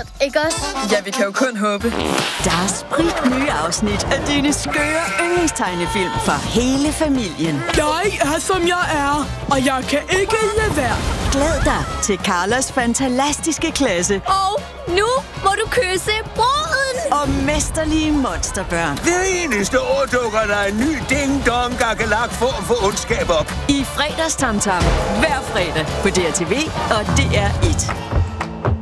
godt, ikke også? Ja, vi kan jo kun håbe. Der er spritnye afsnit af dine skøre yndlingstegnefilm for hele familien. Jeg er, som jeg er, og jeg kan ikke lade være. Glæd dig til Carlos fantastiske klasse Og nu må du kysse bruden! og mesterlige monsterbørn. Hver eneste år dukker der en ny ding-dong gakkelak form for ondskab op. I fredagstamtam hver fredag på DRTV og DR1.